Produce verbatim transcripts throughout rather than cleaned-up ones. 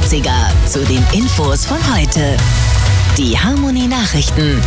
achtziger zu den Infos von heute. Die Harmony Nachrichten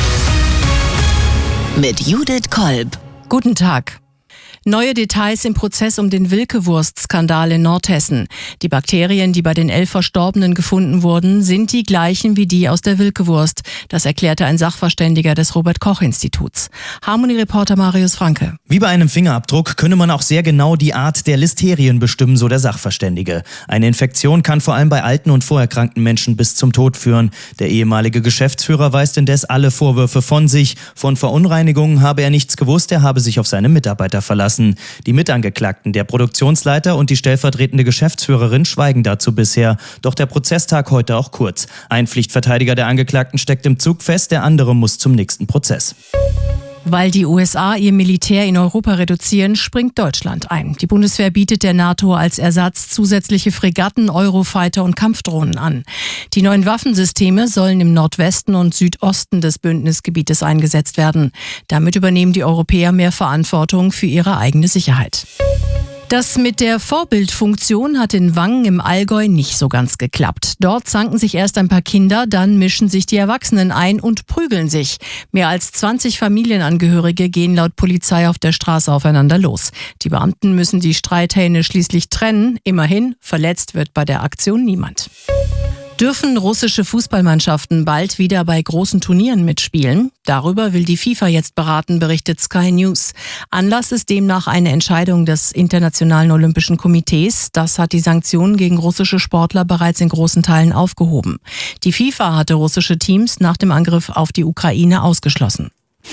mit Judith Kolb. Guten Tag. Neue Details im Prozess um den Wilke-Wurst-Skandal in Nordhessen. Die Bakterien, die bei den elf Verstorbenen gefunden wurden, sind die gleichen wie die aus der Wilke-Wurst. Das erklärte ein Sachverständiger des Robert-Koch-Instituts. Harmony-Reporter Marius Franke. Wie bei einem Fingerabdruck könne man auch sehr genau die Art der Listerien bestimmen, so der Sachverständige. Eine Infektion kann vor allem bei alten und vorerkrankten Menschen bis zum Tod führen. Der ehemalige Geschäftsführer weist indes alle Vorwürfe von sich. Von Verunreinigungen habe er nichts gewusst, er habe sich auf seine Mitarbeiter verlassen. Die Mitangeklagten, der Produktionsleiter und die stellvertretende Geschäftsführerin, schweigen dazu bisher. Doch der Prozesstag heute auch kurz. Ein Pflichtverteidiger der Angeklagten steckt im Zug fest, der andere muss zum nächsten Prozess. Weil die U S A ihr Militär in Europa reduzieren, springt Deutschland ein. Die Bundeswehr bietet der NATO als Ersatz zusätzliche Fregatten, Eurofighter und Kampfdrohnen an. Die neuen Waffensysteme sollen im Nordwesten und Südosten des Bündnisgebietes eingesetzt werden. Damit übernehmen die Europäer mehr Verantwortung für ihre eigene Sicherheit. Das mit der Vorbildfunktion hat in Wangen im Allgäu nicht so ganz geklappt. Dort zanken sich erst ein paar Kinder, dann mischen sich die Erwachsenen ein und prügeln sich. Mehr als zwanzig Familienangehörige gehen laut Polizei auf der Straße aufeinander los. Die Beamten müssen die Streithähne schließlich trennen. Immerhin, verletzt wird bei der Aktion niemand. Dürfen russische Fußballmannschaften bald wieder bei großen Turnieren mitspielen? Darüber will die FIFA jetzt beraten, berichtet Sky News. Anlass ist demnach eine Entscheidung des Internationalen Olympischen Komitees. Das hat die Sanktionen gegen russische Sportler bereits in großen Teilen aufgehoben. Die FIFA hatte russische Teams nach dem Angriff auf die Ukraine ausgeschlossen.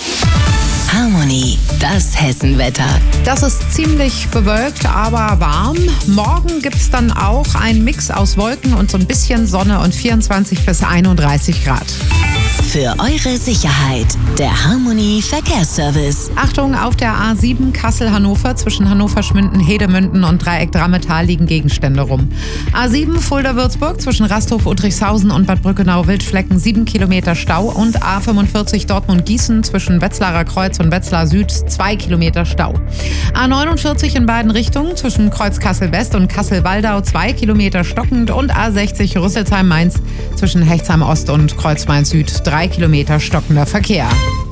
Harmony, das Hessenwetter. Das ist ziemlich bewölkt, aber warm. Morgen gibt's dann auch einen Mix aus Wolken und so ein bisschen Sonne und vierundzwanzig bis einunddreißig Grad. Für eure Sicherheit, der Harmony Verkehrsservice. Achtung, auf der A sieben Kassel-Hannover zwischen Hannover-Schmünden, Hedemünden und Dreieck Drammetal liegen Gegenstände rum. A sieben Fulda-Würzburg zwischen Rasthof-Udrichshausen und Bad Brückenau-Wildflecken sieben Kilometer Stau und A fünfundvierzig Dortmund-Gießen zwischen Wetzlarer Kreuz und Wetzlar Süd zwei Kilometer Stau. A neunundvierzig in beiden Richtungen zwischen Kreuz Kassel-West und Kassel-Waldau zwei Kilometer stockend und A sechzig Rüsselsheim-Mainz zwischen Hechtsheim-Ost und Kreuz Mainz-Süd drei Kilometer stockender Verkehr.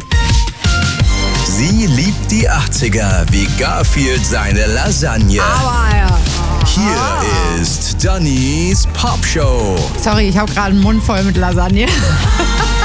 Sie liebt die achtziger wie Garfield seine Lasagne. Aber ja. Hier ist Dannys Popshow. Sorry, ich habe gerade einen Mund voll mit Lasagne.